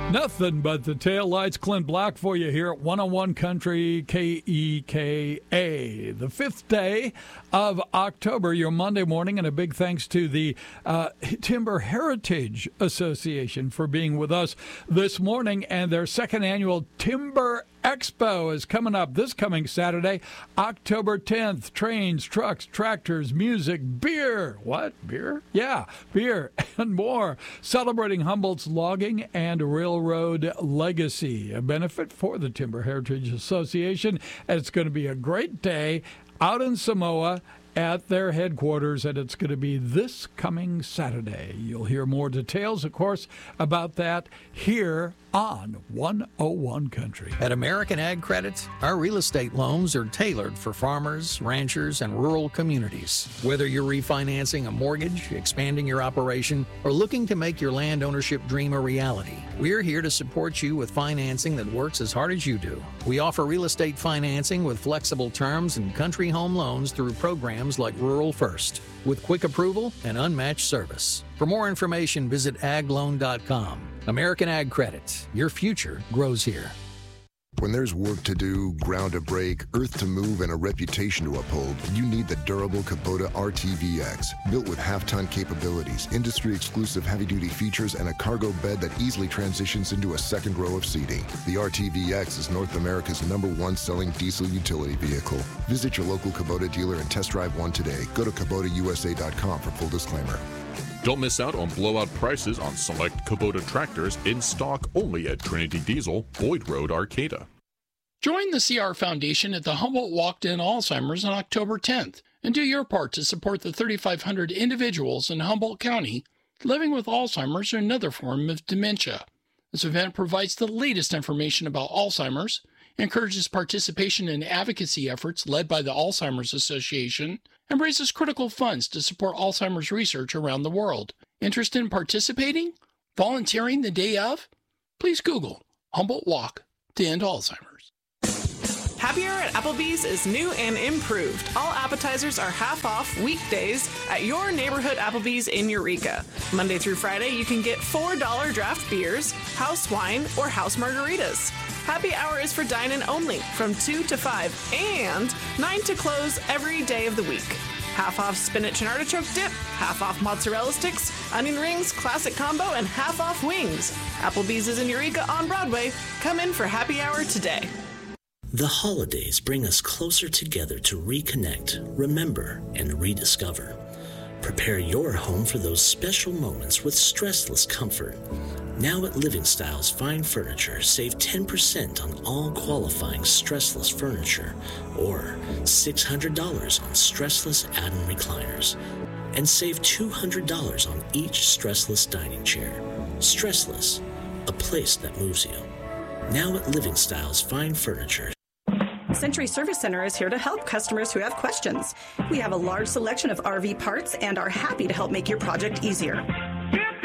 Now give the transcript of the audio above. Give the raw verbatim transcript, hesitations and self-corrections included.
Nothing but the taillights. Clint Black for you here at one oh one Country K E K A. The fifth day of October, your Monday morning, and a big thanks to the uh, Timber Heritage Association for being with us this morning. And their second annual Timber Expo is coming up this coming Saturday, October tenth. Trains, trucks, tractors, music, beer. What? Beer? Yeah, beer and more. Celebrating Humboldt's logging and railroad legacy. A benefit for the Timber Heritage Association. And it's going to be a great day out in Samoa at their headquarters, and it's going to be this coming Saturday. You'll hear more details, of course, about that here on one oh one Country. At American Ag Credit, our real estate loans are tailored for farmers, ranchers, and rural communities. Whether you're refinancing a mortgage, expanding your operation, or looking to make your land ownership dream a reality, we're here to support you with financing that works as hard as you do. We offer real estate financing with flexible terms and country home loans through programs like Rural First, with quick approval and unmatched service. For more information, visit ag loan dot com. American Ag Credit. Your future grows here. When there's work to do, ground to break, earth to move, and a reputation to uphold, you need the durable Kubota R T V X. Built with half-ton capabilities, industry-exclusive heavy-duty features, and a cargo bed that easily transitions into a second row of seating. The R T V X is North America's number one selling diesel utility vehicle. Visit your local Kubota dealer and test drive one today. Go to Kubota U S A dot com for full disclaimer. Don't miss out on blowout prices on select Kubota tractors in stock only at Trinity Diesel, Boyd Road, Arcata. Join the C R Foundation at the Humboldt Walk to End Alzheimer's on October tenth and do your part to support the thirty-five hundred individuals in Humboldt County living with Alzheimer's or another form of dementia. This event provides the latest information about Alzheimer's, encourages participation in advocacy efforts led by the Alzheimer's Association, and raises critical funds to support Alzheimer's research around the world. Interested in participating? Volunteering the day of? Please Google Humboldt Walk to End Alzheimer's. Happy Hour at Applebee's is new and improved. All appetizers are half off weekdays at your neighborhood Applebee's in Eureka. Monday through Friday, you can get four dollar draft beers, house wine, or house margaritas. Happy Hour is for dine-in only from two to five and nine to close every day of the week. Half off spinach and artichoke dip, half off mozzarella sticks, onion rings, classic combo, and half off wings. Applebee's is in Eureka on Broadway. Come in for Happy Hour today. The holidays bring us closer together to reconnect, remember, and rediscover. Prepare your home for those special moments with stressless comfort. Now at Living Styles Fine Furniture, save ten percent on all qualifying stressless furniture or six hundred dollars on stressless add-on recliners and save two hundred dollars on each stressless dining chair. Stressless, a place that moves you. Now at Living Styles Fine Furniture. Century Service Center is here to help customers who have questions. We have a large selection of R V parts and are happy to help make your project easier.